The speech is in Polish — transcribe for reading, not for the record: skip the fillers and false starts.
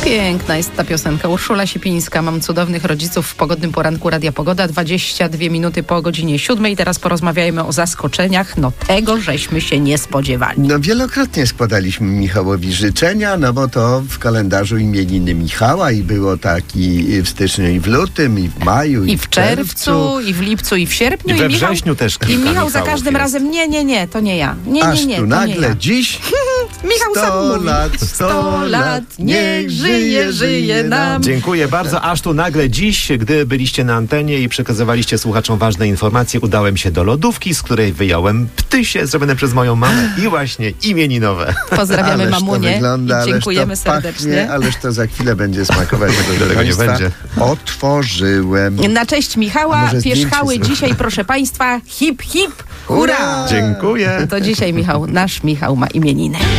Piękna jest ta piosenka. Urszula Sipińska. Mam cudownych rodziców w pogodnym poranku Radia Pogoda. 22 minuty po godzinie 7. Teraz porozmawiajmy o zaskoczeniach. No tego żeśmy się nie spodziewali. No wielokrotnie składaliśmy Michałowi życzenia, no bo to w kalendarzu imieniny Michała i było taki w styczniu i w lutym, i w maju, I w czerwcu, i w lipcu, i w sierpniu. I we Michał, wrześniu też kilka I Michał za Michałów każdym jest. razem, nie, to nie ja. Aż Nie, tu to nagle nie ja. dziś Michał 100 sam mówi. lat, 100 lat, niech żyje nam. Dziękuję bardzo. Aż tu nagle dziś, gdy byliście na antenie i przekazywaliście słuchaczom ważne informacje, udałem się do lodówki, z której wyjąłem ptysie zrobione przez moją mamę i właśnie imieninowe. Pozdrawiamy Ależ mamunie to wygląda, i dziękujemy ależ to serdecznie. Pachnie, ależ to za chwilę będzie smakować. Tego nie będzie. Otworzyłem. Na cześć Michała Może zdjęcie pierzchały zrobię. dzisiaj, proszę Państwa, hip, hip, hurra! Dziękuję. To dzisiaj Michał, nasz Michał ma imieniny.